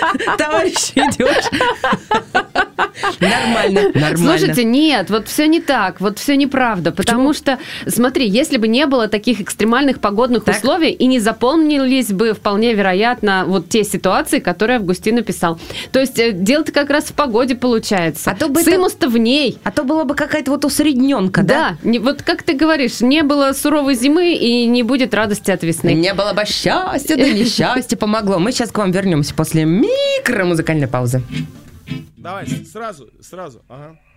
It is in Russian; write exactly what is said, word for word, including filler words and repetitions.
товарищ идешь. Нормально, нормально. Слушайте, нет, вот все не так, вот все неправда, потому Почему? что, смотри, если бы не было таких экстремальных погодных так. условий и не заполнились бы вполне вероятно вот те ситуации, которые Августин описал. То есть дело-то как раз в погоде получается. А то бы Сымус-то в ней. А то была бы какая-то вот усредненка, да? Да, не, вот как ты говоришь, не было суровой зимы и не будет радости от весны. Не было бы счастья, да несчастье помогло. Мы сейчас к вам вернемся после микромузыкальной паузы. Давай, сразу, сразу, ага.